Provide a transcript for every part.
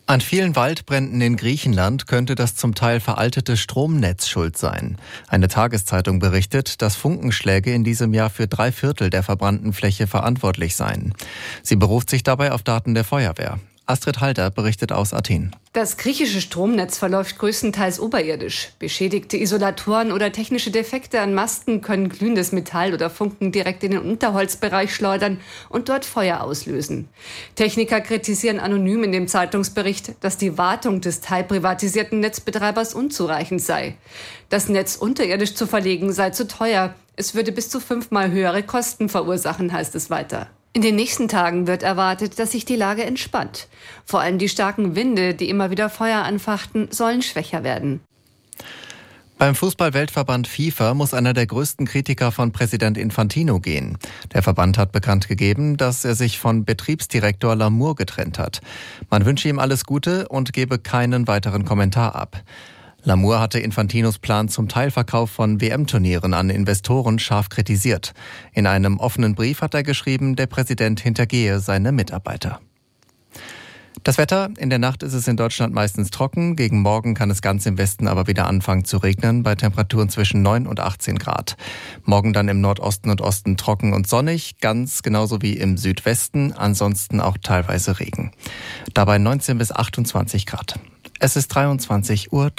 An vielen Waldbränden in Griechenland könnte das zum Teil veraltete Stromnetz schuld sein. Eine Tageszeitung berichtet, dass Funkenschläge in diesem Jahr für 3/4 der verbrannten Fläche verantwortlich seien. Sie beruft sich dabei auf Daten der Feuerwehr. Astrid Halter berichtet aus Athen. Das griechische Stromnetz verläuft größtenteils oberirdisch. Beschädigte Isolatoren oder technische Defekte an Masten können glühendes Metall oder Funken direkt in den Unterholzbereich schleudern und dort Feuer auslösen. Techniker kritisieren anonym in dem Zeitungsbericht, dass die Wartung des teilprivatisierten Netzbetreibers unzureichend sei. Das Netz unterirdisch zu verlegen sei zu teuer. Es würde bis zu 5-mal höhere Kosten verursachen, heißt es weiter. In den nächsten Tagen wird erwartet, dass sich die Lage entspannt. Vor allem die starken Winde, die immer wieder Feuer anfachten, sollen schwächer werden. Beim Fußball-Weltverband FIFA muss einer der größten Kritiker von Präsident Infantino gehen. Der Verband hat bekannt gegeben, dass er sich von Betriebsdirektor Lamour getrennt hat. Man wünsche ihm alles Gute und gebe keinen weiteren Kommentar ab. Lamour hatte Infantinos Plan zum Teilverkauf von WM-Turnieren an Investoren scharf kritisiert. In einem offenen Brief hat er geschrieben, der Präsident hintergehe seine Mitarbeiter. Das Wetter: In der Nacht ist es in Deutschland meistens trocken. Gegen Morgen kann es ganz im Westen aber wieder anfangen zu regnen, bei Temperaturen zwischen 9 und 18 Grad. Morgen dann im Nordosten und Osten trocken und sonnig, ganz genauso wie im Südwesten, ansonsten auch teilweise Regen. Dabei 19 bis 28 Grad. Es ist 23:03 Uhr.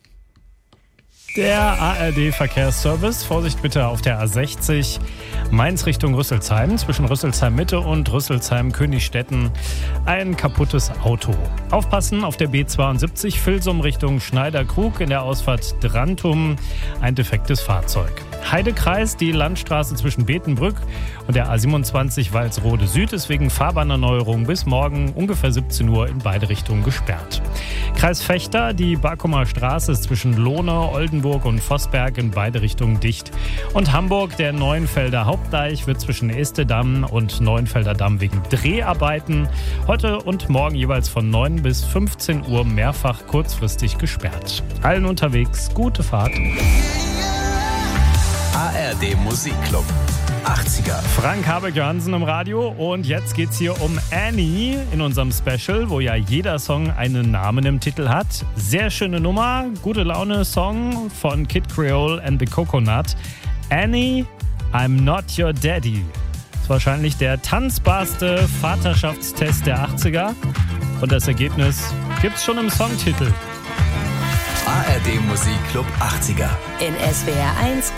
Der ARD-Verkehrsservice. Vorsicht bitte auf der A60 Mainz Richtung Rüsselsheim. Zwischen Rüsselsheim Mitte und Rüsselsheim Königstetten ein kaputtes Auto. Aufpassen auf der B72 Vilsum Richtung Schneiderkrug in der Ausfahrt Drantum. Ein defektes Fahrzeug. Heidekreis, die Landstraße zwischen Betenbrück und der A27 Walsrode Süd ist wegen Fahrbahnerneuerung bis morgen ungefähr 17 Uhr in beide Richtungen gesperrt. Kreis Vechta, die Barkumer Straße ist zwischen Lohne, Oldenburg und Vossberg in beide Richtungen dicht. Und Hamburg, der Neuenfelder Hauptdeich wird zwischen Estedamm und Neuenfelder Damm wegen Dreharbeiten heute und morgen jeweils von 9 bis 15 Uhr mehrfach kurzfristig gesperrt. Allen unterwegs gute Fahrt. ARD Musikclub 80er. Frank Habeck-Johansen im Radio und jetzt geht's hier um Annie in unserem Special, wo ja jeder Song einen Namen im Titel hat. Sehr schöne Nummer, gute Laune Song von Kid Creole and the Coconut. Annie, I'm Not Your Daddy. Das ist wahrscheinlich der tanzbarste Vaterschaftstest der 80er und das Ergebnis gibt's schon im Songtitel. ARD Musikclub 80er. In SWR 1